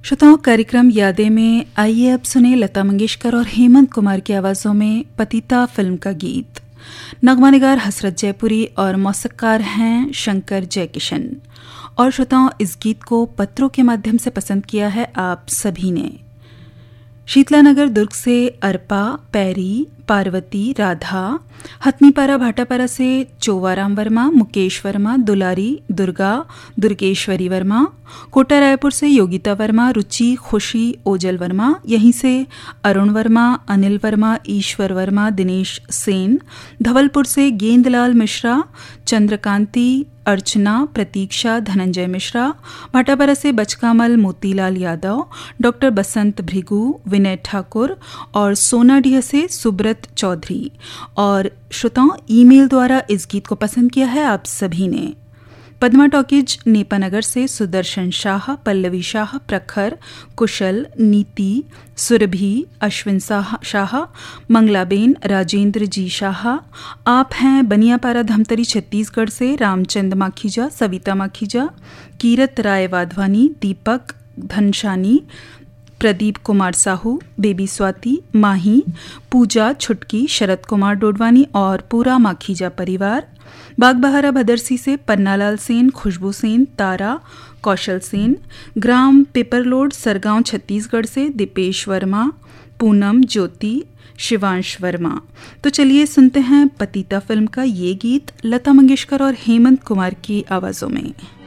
श्रोताओं, कार्यक्रम यादें में आइए अब सुने लता मंगेशकर और हेमंत कुमार की आवाज़ों में पतिता फिल्म का गीत। नगमानिगार हसरत जयपुरी और मौसीक़ार हैं शंकर जयकिशन। और श्रोताओं, इस गीत को पत्रों के माध्यम से पसंद किया है आप सभी ने। शीतलानगर दुर्ग से अर्पा, पैरी, पार्वती, राधा, हथनीपारा भाटापारा से चोवाराम वर्मा, मुकेश वर्मा, दुलारी, दुर्गा, दुर्गेश्वरी वर्मा, कोटा रायपुर से योगिता वर्मा, रुचि, खुशी, ओजल वर्मा, यहीं से अरुण वर्मा, अनिल वर्मा, ईश्वर वर्मा, दिनेश सेन, धवलपुर से गेंदलाल मिश्रा, चंद्रकांति, अर्चना, प्रतीक्षा, धनंजय मिश्रा, भाटापारा से बचकामल, मोतीलाल यादव, डॉक्टर बसंत भृगु, विनय ठाकुर और सोनाडीह से सुब्रत चौधरी। और श्रोताओं, ईमेल द्वारा इस गीत को पसंद किया है आप सभी ने। पद्मा टॉकीज नेपानगर से सुदर्शन शाह, पल्लवी शाह, प्रखर, कुशल, नीति, सुरभि, अश्विन शाह, मंगलाबेन, राजेंद्र जी शाह। आप हैं बनियापारा धमतरी छत्तीसगढ़ से रामचंद माखीजा, सविता माखीजा, कीरत राय वाधवानी, दीपक धनशानी, प्रदीप कुमार साहू, बेबी स्वाति, माही, पूजा, छुटकी, शरद कुमार डोडवानी और पूरा माखीजा परिवार। बागबहारा भदरसी से पन्नालाल सेन, खुशबू सेन, तारा, कौशल सेन। ग्राम पेपरलोड, सरगांव छत्तीसगढ़ से दीपेश वर्मा, पूनम, ज्योति, शिवांश वर्मा। तो चलिए सुनते हैं पतिता फिल्म का ये गीत लता मंगेशकर और हेमंत कुमार की आवाज़ों में।